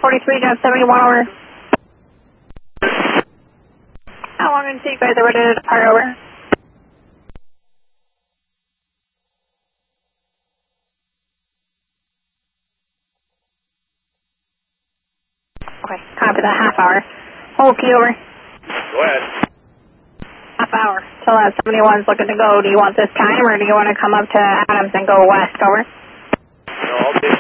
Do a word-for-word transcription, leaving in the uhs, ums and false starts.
forty-three, Jeff seventy-one, over. How long until you guys are ready to depart, over? Okay, copy that, half hour. Okay, over. Go ahead. Half hour. So that seventy-one's looking to go. Do you want this time, or do you want to come up to Adams and go west, over? No, I'll take